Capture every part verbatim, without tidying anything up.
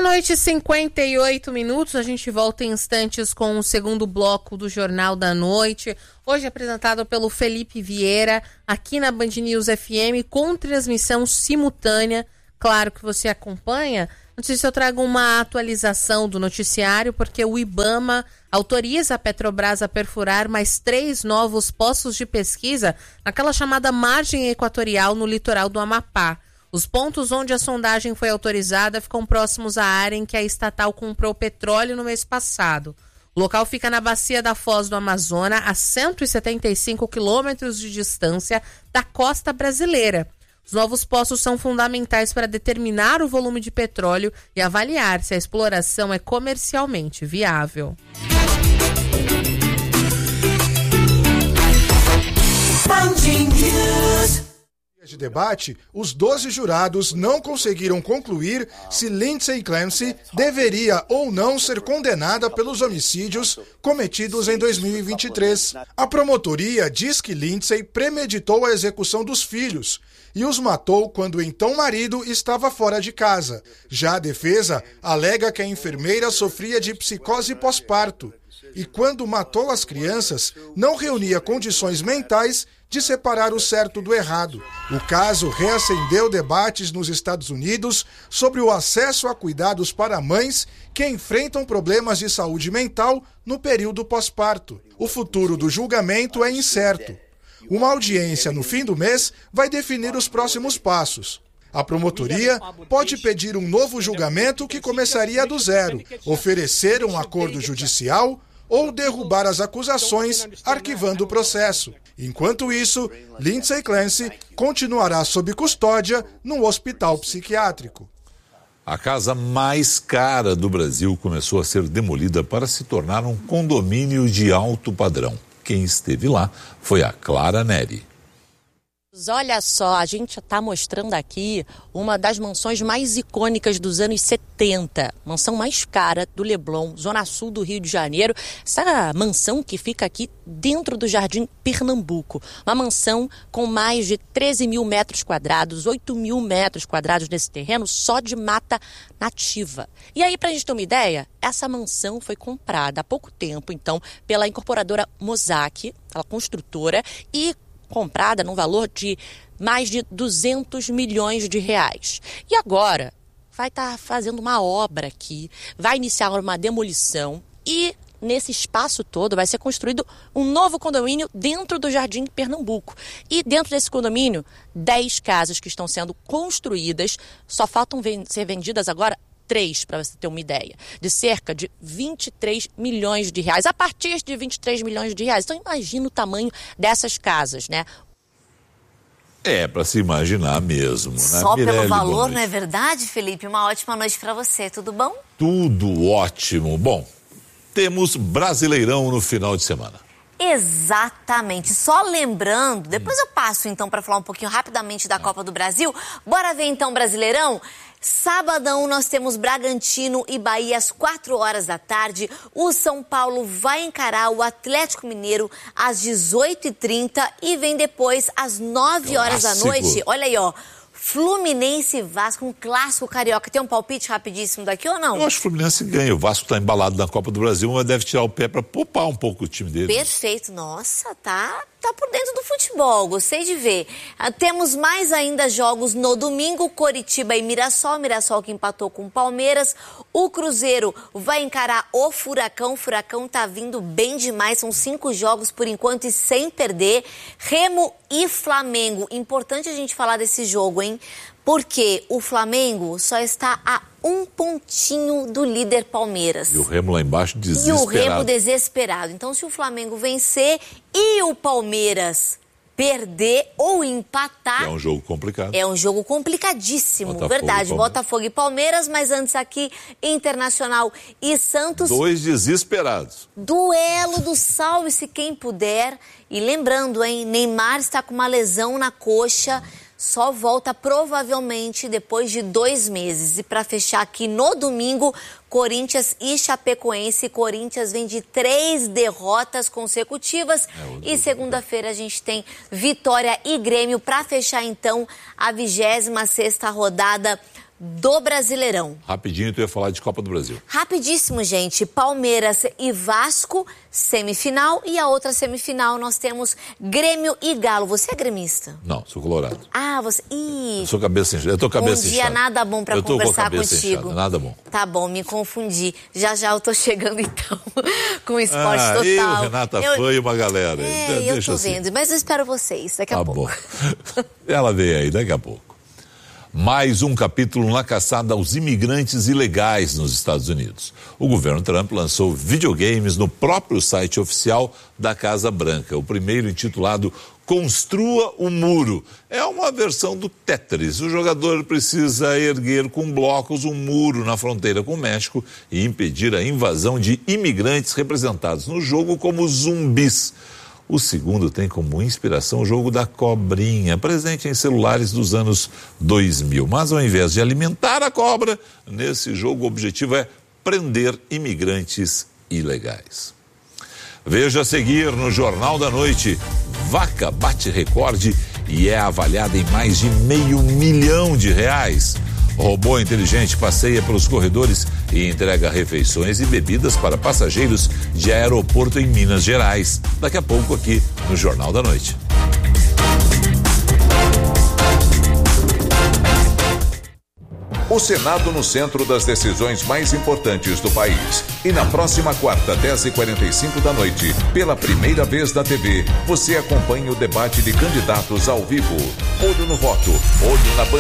Meia-noite e cinquenta e oito minutos, a gente volta em instantes com o segundo bloco do Jornal da Noite, hoje apresentado pelo Felipe Vieira, aqui na Band News F M, com transmissão simultânea. Claro que você acompanha. Não sei se eu trago uma atualização do noticiário, porque o IBAMA autoriza a Petrobras a perfurar mais três novos poços de pesquisa naquela chamada margem equatorial no litoral do Amapá. Os pontos onde a sondagem foi autorizada ficam próximos à área em que a estatal comprou petróleo no mês passado. O local fica na bacia da Foz do Amazonas, a cento e setenta e cinco quilômetros de distância da costa brasileira. Os novos poços são fundamentais para determinar o volume de petróleo e avaliar se a exploração é comercialmente viável. De debate, os doze jurados não conseguiram concluir se Lindsay Clancy deveria ou não ser condenada pelos homicídios cometidos em dois mil e vinte e três. A promotoria diz que Lindsay premeditou a execução dos filhos e os matou quando o então marido estava fora de casa. Já a defesa alega que a enfermeira sofria de psicose pós-parto e, quando matou as crianças, não reunia condições mentais de separar o certo do errado. O caso reacendeu debates nos Estados Unidos sobre o acesso a cuidados para mães que enfrentam problemas de saúde mental no período pós-parto. O futuro do julgamento é incerto. Uma audiência no fim do mês vai definir os próximos passos. A promotoria pode pedir um novo julgamento que começaria do zero, oferecer um acordo judicial ou derrubar as acusações, arquivando o processo. Enquanto isso, Lindsay Clancy continuará sob custódia no hospital psiquiátrico. A casa mais cara do Brasil começou a ser demolida para se tornar um condomínio de alto padrão. Quem esteve lá foi a Clara Neri. Olha só, a gente está mostrando aqui uma das mansões mais icônicas dos anos setenta. Mansão mais cara do Leblon, zona sul do Rio de Janeiro. Essa mansão que fica aqui dentro do Jardim Pernambuco. Uma mansão com mais de treze mil metros quadrados, oito mil metros quadrados nesse terreno só de mata nativa. E aí, para a gente ter uma ideia, essa mansão foi comprada há pouco tempo, então, pela incorporadora Mosaic, a construtora, e comprada num valor de mais de duzentos milhões de reais. E agora vai estar fazendo uma obra aqui, vai iniciar uma demolição e nesse espaço todo vai ser construído um novo condomínio dentro do Jardim Pernambuco. E dentro desse condomínio, dez casas que estão sendo construídas, só faltam ser vendidas agora três, para você ter uma ideia, de cerca de vinte e três milhões de reais, a partir de vinte e três milhões de reais. Então imagina o tamanho dessas casas, né? É, para se imaginar mesmo, né? Só Mirelle, pelo valor, não é verdade, Felipe? Uma ótima noite para você, tudo bom? Tudo ótimo. Bom, temos Brasileirão no final de semana. Exatamente. Só lembrando, depois eu passo então para falar um pouquinho rapidamente da Copa do Brasil. Bora ver então Brasileirão? Sabadão nós temos Bragantino e Bahia às quatro horas da tarde. O São Paulo vai encarar o Atlético Mineiro às dezoito e trinta e vem depois às nove horas da noite. Olha aí, ó. Fluminense e Vasco, um clássico carioca. Tem um palpite rapidíssimo daqui ou não? Eu acho que o Fluminense ganha. O Vasco está embalado na Copa do Brasil, mas deve tirar o pé para poupar um pouco o time dele. Perfeito. Nossa, tá, tá por dentro do futebol. Gostei de ver. Ah, temos mais ainda jogos no domingo. Coritiba e Mirassol. Mirassol que empatou com o Palmeiras. O Cruzeiro vai encarar o Furacão. O Furacão tá vindo bem demais. São cinco jogos por enquanto e sem perder. Remo e Flamengo. Importante a gente falar desse jogo, hein? Porque o Flamengo só está a um pontinho do líder Palmeiras. E o Remo lá embaixo desesperado. E o Remo desesperado. Então, se o Flamengo vencer e o Palmeiras perder ou empatar... É um jogo complicado. É um jogo complicadíssimo, Botafogo verdade. e Botafogo e Palmeiras, mas antes aqui, Internacional e Santos. Dois desesperados. Duelo do salve-se quem puder. E lembrando, hein, Neymar está com uma lesão na coxa... Só volta provavelmente depois de dois meses. E para fechar aqui no domingo, Corinthians e Chapecoense. Corinthians vem de três derrotas consecutivas. É, e segunda-feira a gente tem Vitória e Grêmio para fechar então a vigésima sexta rodada do Brasileirão. Rapidinho, tu ia falar de Copa do Brasil. Rapidíssimo, gente. Palmeiras e Vasco, semifinal. E a outra semifinal nós temos Grêmio e Galo. Você é gremista? Não, sou colorado. Ah, você... Ih, eu sou cabeça inchada. Eu tô cabeça um dia inchada. nada bom pra eu tô conversar com a cabeça contigo. Inchada, nada bom. Tá bom, me confundi. Já já eu tô chegando então com o Esporte ah, Total. Eu, Renata eu... Fã e uma galera. É, então, eu deixa tô assim. vendo. Mas eu espero vocês daqui a tá pouco. Bom. Ela vem aí daqui a pouco. Mais um capítulo na caçada aos imigrantes ilegais nos Estados Unidos. O governo Trump lançou videogames no próprio site oficial da Casa Branca. O primeiro, intitulado Construa o Muro. É uma versão do Tetris. O jogador precisa erguer com blocos um muro na fronteira com o México e impedir a invasão de imigrantes representados no jogo como zumbis. O segundo tem como inspiração o jogo da cobrinha, presente em celulares dos anos dois mil. Mas ao invés de alimentar a cobra, nesse jogo o objetivo é prender imigrantes ilegais. Veja a seguir no Jornal da Noite. Vaca bate recorde e é avaliada em mais de meio milhão de reais. Robô inteligente passeia pelos corredores e entrega refeições e bebidas para passageiros de aeroporto em Minas Gerais. Daqui a pouco aqui no Jornal da Noite. O Senado no centro das decisões mais importantes do país. E na próxima quarta, dez e quarenta e cinco da noite, pela primeira vez na T V, você acompanha o debate de candidatos ao vivo. Olho no voto, olho na Band.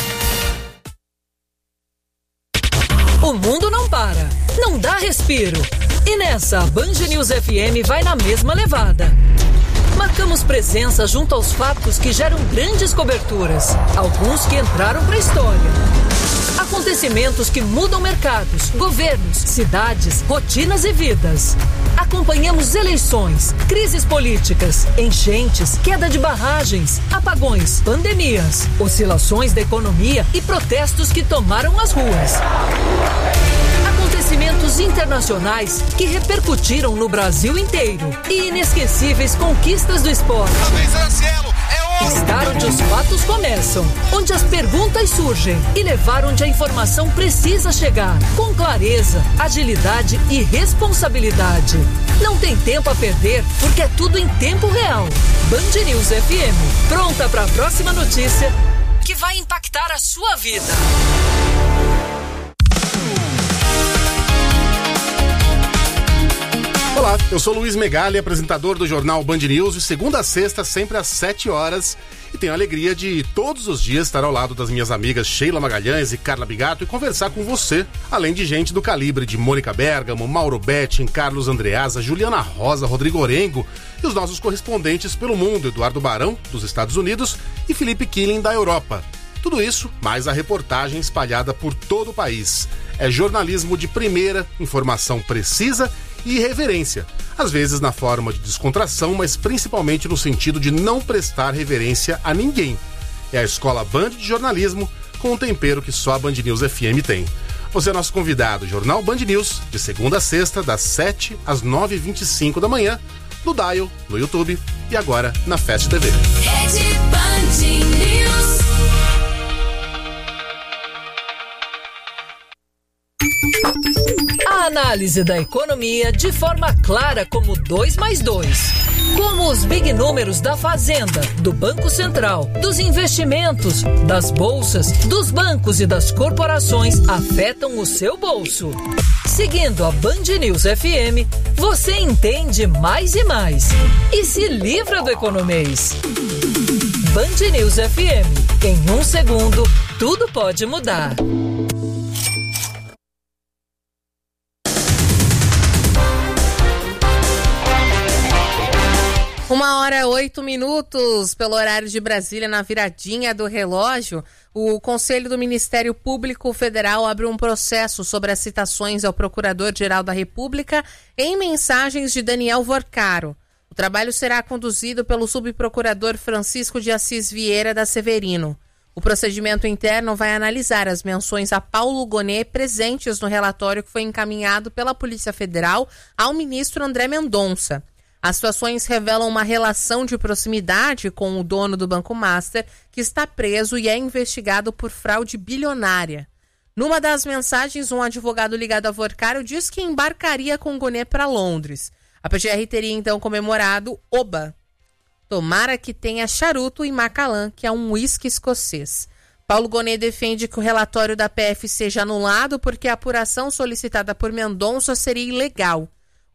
O mundo não para, não dá respiro. E nessa, a Band News F M vai na mesma levada. Marcamos presença junto aos fatos que geram grandes coberturas, alguns que entraram para a história. Acontecimentos que mudam mercados, governos, cidades, rotinas e vidas. Acompanhamos eleições, crises políticas, enchentes, queda de barragens, apagões, pandemias, oscilações da economia e protestos que tomaram as ruas. Acontecimentos internacionais que repercutiram no Brasil inteiro e inesquecíveis conquistas do esporte. Estar onde os fatos começam, onde as perguntas surgem e levar onde a informação precisa chegar, com clareza, agilidade e responsabilidade. Não tem tempo a perder, porque é tudo em tempo real. Band News F M, pronta para a próxima notícia que vai impactar a sua vida. Olá, eu sou Luiz Megali, apresentador do jornal Band News, de segunda a sexta, sempre às sete horas. E tenho a alegria de todos os dias estar ao lado das minhas amigas Sheila Magalhães e Carla Bigato e conversar com você, além de gente do calibre de Mônica Bergamo, Mauro Betting, Carlos Andreasa, Juliana Rosa, Rodrigo Orengo e os nossos correspondentes pelo mundo, Eduardo Barão, dos Estados Unidos, e Felipe Killing, da Europa. Tudo isso, mais a reportagem espalhada por todo o país. É jornalismo de primeira, informação precisa e irreverência. Às vezes na forma de descontração, mas principalmente no sentido de não prestar reverência a ninguém. É a Escola Band de Jornalismo, com um tempero que só a Band News F M tem. Você é nosso convidado, Jornal Band News, de segunda a sexta, das sete às nove e vinte e cinco da manhã, no Dial, no YouTube e agora na Fast T V. Rede Band News. A análise da economia de forma clara como dois mais dois. Como os big números da Fazenda, do Banco Central, dos investimentos, das bolsas, dos bancos e das corporações afetam o seu bolso. Seguindo a Band News F M, você entende mais e mais. E se livra do economês. Band News F M. Em um segundo, tudo pode mudar. Uma hora, oito minutos, pelo horário de Brasília, na viradinha do relógio, o Conselho do Ministério Público Federal abre um processo sobre as citações ao Procurador-Geral da República em mensagens de Daniel Vorcaro. O trabalho será conduzido pelo subprocurador Francisco de Assis Vieira da Severino. O procedimento interno vai analisar as menções a Paulo Gonet presentes no relatório que foi encaminhado pela Polícia Federal ao ministro André Mendonça. As situações revelam uma relação de proximidade com o dono do Banco Master, que está preso e é investigado por fraude bilionária. Numa das mensagens, um advogado ligado a Vorcário diz que embarcaria com Gonê para Londres. A P G R teria então comemorado Oba. Tomara que tenha charuto e Macallan, que é um uísque escocês. Paulo Gonê defende que o relatório da P F seja anulado porque a apuração solicitada por Mendonça seria ilegal.